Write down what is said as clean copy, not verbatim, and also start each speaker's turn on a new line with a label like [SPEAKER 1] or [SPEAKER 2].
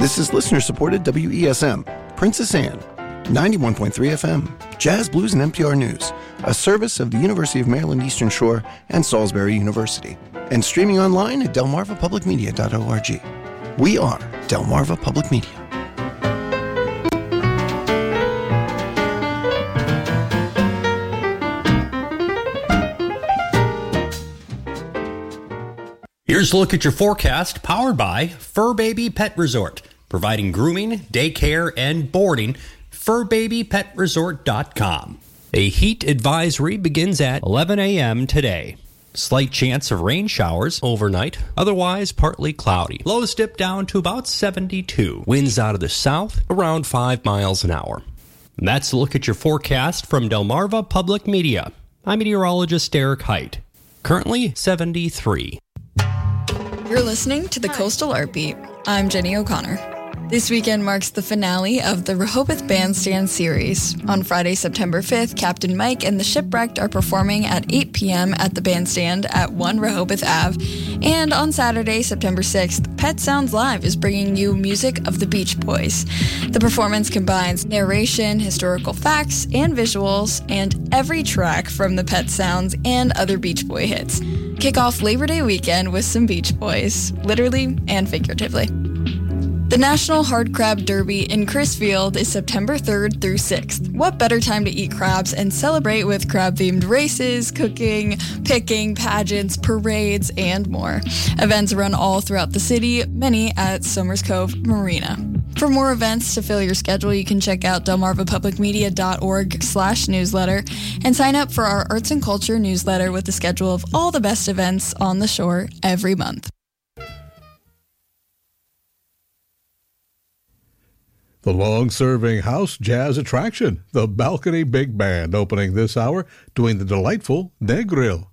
[SPEAKER 1] This is listener-supported WESM, Princess Anne, 91.3 FM, Jazz, Blues, and NPR News, a service of the University of Maryland Eastern Shore and Salisbury University, and streaming online at delmarvapublicmedia.org. We are Delmarva Public Media.
[SPEAKER 2] Here's a look at your forecast, powered by Fur Baby Pet Resort, providing grooming, daycare, and boarding. FurBabyPetResort.com. A heat advisory begins at 11 a.m. today. Slight chance of rain showers overnight, otherwise partly cloudy. Lows dip down to about 72. Winds out of the south, around 5 miles an hour. And that's a look at your forecast from Delmarva Public Media. I'm meteorologist Derek Height. Currently 73.
[SPEAKER 3] You're listening to the Coastal Art Beat. I'm Jenny O'Connor. This weekend marks the finale of the Rehoboth Bandstand series. On Friday, September 5th, Captain Mike and the Shipwrecked are performing at 8 p.m. at the Bandstand at 1 Rehoboth Ave. And on Saturday, September 6th, Pet Sounds Live is bringing you music of the Beach Boys. The performance combines narration, historical facts, and visuals, and every track from the Pet Sounds and other Beach Boy hits. Kick off Labor Day weekend with some Beach Boys, literally and figuratively. The National Hard Crab Derby in Crisfield is September 3rd through 6th. What better time to eat crabs and celebrate with crab-themed races, cooking, picking, pageants, parades, and more. Events run all throughout the city, many at Somers Cove Marina. For more events to fill your schedule, you can check out delmarvapublicmedia.org/newsletter and sign up for our Arts and Culture newsletter with a schedule of all the best events on the shore every month.
[SPEAKER 4] The long-serving house jazz attraction, the Balcony Big Band, opening this hour doing the delightful Negril.